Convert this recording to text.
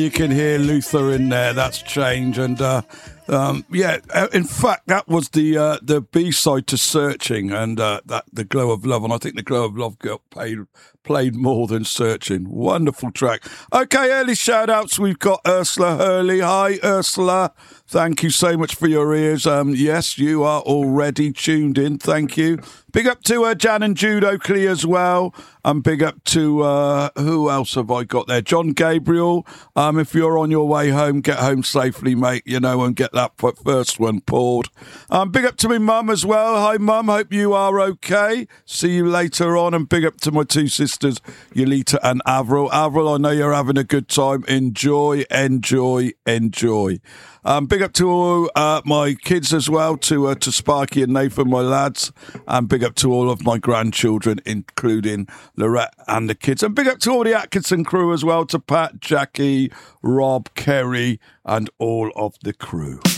You can hear Luther in there. That's Change, and in fact, that was the B-side to Searching, and that the Glow of Love, and I think the Glow of Love got played more than Searching. Wonderful track. Okay, early shout-outs. We've got Ursula Hurley. Hi, Ursula. Thank you so much for your ears. Yes, you are already tuned in. Thank you. Big up to Jan and Jude Oakley as well. And big up to, who else have I got there? John Gabriel. If you're on your way home, get home safely, mate, and get that first one poured. Big up to my mum as well. Hi, mum. Hope you are okay. See you later on. And big up to my two sisters, Yolita and Avril. Avril, I know you're having a good time. Enjoy, enjoy, enjoy. Big up to all my kids as well, to Sparky and Nathan, my lads, and big up to all of my grandchildren, including Lorette and the kids, and big up to all the Atkinson crew as well, to Pat, Jackie, Rob, Kerry, and all of the crew.